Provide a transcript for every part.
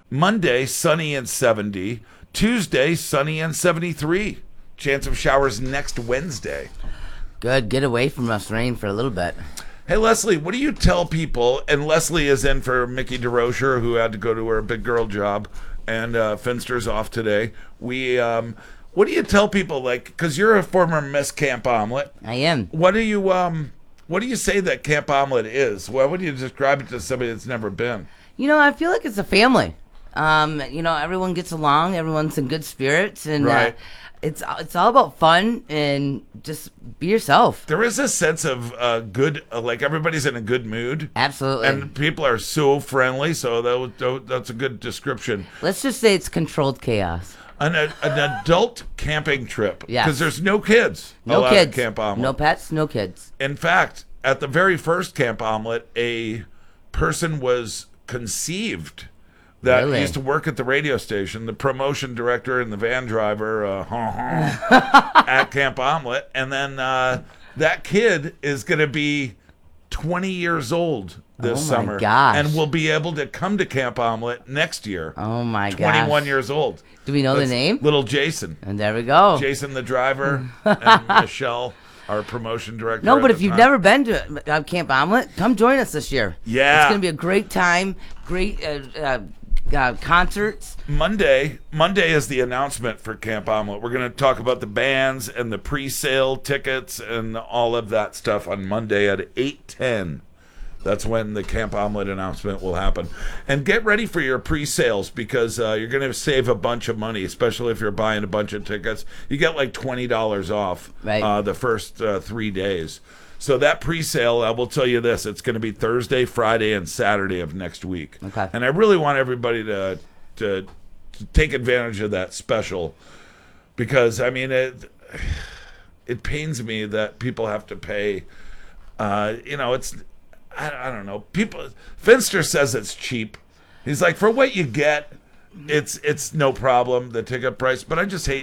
Monday, sunny and 70. Tuesday, sunny and 73. Chance of showers next Wednesday. Good. Get away from us, rain, for a little bit. Hey, Leslie, what do you tell people? And Leslie is in for Mickey DeRocher, who had to go to her big girl job, and Finster's off today. What do you tell people, like, because you're a former Miss Camp Omelet? I am. What do you say that Camp Omelet is? What would you describe it to somebody that's never been? I feel like it's a family. Everyone gets along. Everyone's in good spirits, and Right. It's all about fun and just be yourself. There is a sense of good, like everybody's in a good mood. Absolutely. And people are so friendly, so that's a good description. Let's just say it's controlled chaos. An adult camping trip. Yes. Because there's no kids No allowed kids. at Camp Omelet. No pets, no kids. In fact, at the very first Camp Omelet, a person was conceived that Really? used to work at the radio station, the promotion director and the van driver at Camp Omelet. And then that kid is going to be 20 years old this Oh my summer. gosh. And will be able to come to Camp Omelet next year. Oh my gosh. 21 years old. Do we know That's the name? Little Jason. And there we go. Jason the driver and Michelle, our promotion director. No, at but the if you've time. never been to Camp Omelet, come join us this year. Yeah. It's going to be a great time. Great concerts. Monday is the announcement for Camp Omelet. We're going to talk about the bands and the pre-sale tickets and all of that stuff on Monday at 8:10. That's when the Camp Omelet announcement will happen. And get ready for your pre-sales because you're going to save a bunch of money, especially if you're buying a bunch of tickets. You get like $20 off Right. the first 3 days. So that pre-sale, I will tell you this, it's going to be Thursday, Friday, and Saturday of next week. Okay. And I really want everybody to take advantage of that special because, I mean, it pains me that people have to pay. It's, I don't know. Finster says it's cheap. He's like, for what you get, it's no problem, the ticket price. But I just hate,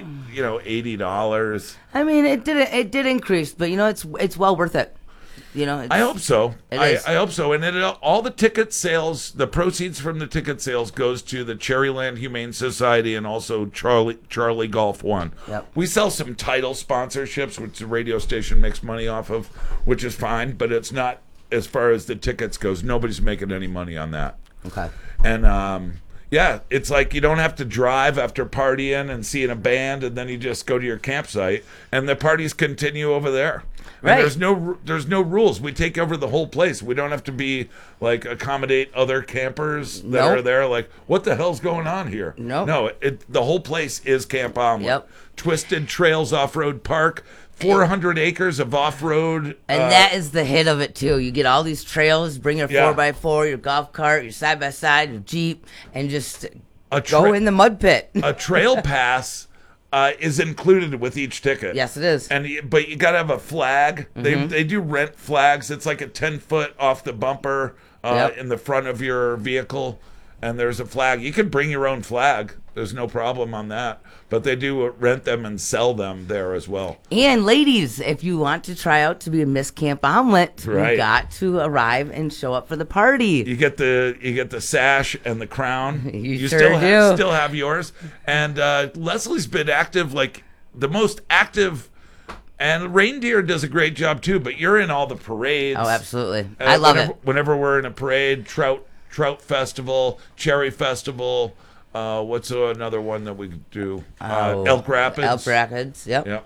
$80. I mean, it did increase, but it's well worth it. I hope so. I is. hope so. And all the ticket sales, the proceeds from the ticket sales goes to the Cherryland Humane Society and also Charlie Golf One. Yep. We sell some title sponsorships, which the radio station makes money off of, which is fine, but it's not as far as the tickets goes. Nobody's making any money on that. Okay. And yeah, it's like you don't have to drive after partying and seeing a band, and then you just go to your campsite, and the parties continue over there. And Right. there's no rules. We take over the whole place. We don't have to be like accommodate other campers that Nope. are there. Like, what the hell's going on here? Nope. No, the whole place is Camp Omelet. Yep. Twisted Trails Off-Road Park, 400 acres of off-road. And that is the hit of it too. You get all these trails, bring your Yeah. 4x4, your golf cart, your side-by-side, your Jeep, and just A go in the mud pit. a trail pass is included with each ticket. Yes, it is. But you got to have a flag. Mm-hmm. They do rent flags. It's like a 10-foot off the bumper Yep. in the front of your vehicle, and there's a flag. You can bring your own flag. There's no problem on that. But they do rent them and sell them there as well. And ladies, if you want to try out to be a Miss Camp Omelet, Right. you got to arrive and show up for the party. You get the sash and the crown. You sure still do. have yours. And Leslie's been active, like the most active. And Reindeer does a great job too. But you're in all the parades. Oh, absolutely. I love it. Whenever we're in a parade, Trout Festival, Cherry Festival. What's another one that we do? Elk Rapids. Elk Rapids, yep. Yep.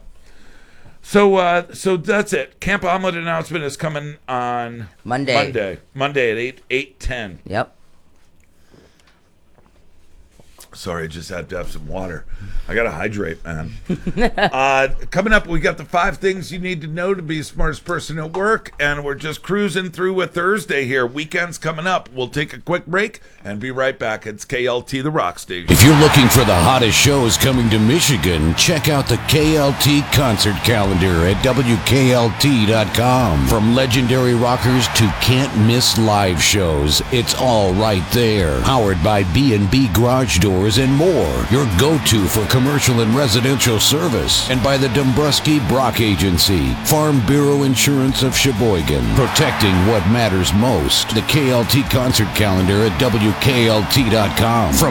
So that's it. Camp Omelet announcement is coming on Monday. Monday at 8:10. Yep. Sorry, I just had to have some water. I got to hydrate, man. Coming up, we got the 5 things you need to know to be the smartest person at work, and we're just cruising through a Thursday here. Weekend's coming up. We'll take a quick break and be right back. It's KLT, the rock station. If you're looking for the hottest shows coming to Michigan, check out the KLT concert calendar at WKLT.com. From legendary rockers to can't-miss live shows, it's all right there. Powered by B&B Garage Doors and more, your go-to for commercial and residential service. And by the Dombrowski Brock Agency, Farm Bureau Insurance of Sheboygan, protecting what matters most. The KLT concert calendar at WKLT.com. From